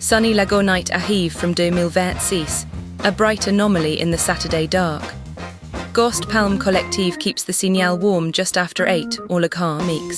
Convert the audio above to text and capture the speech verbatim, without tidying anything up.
Sunny Lago Night Arrive from deux mille vingt-six, a bright anomaly in the Saturday dark. Ghost Palm Collective keeps the signal warm just after eight, or Le Car Mix.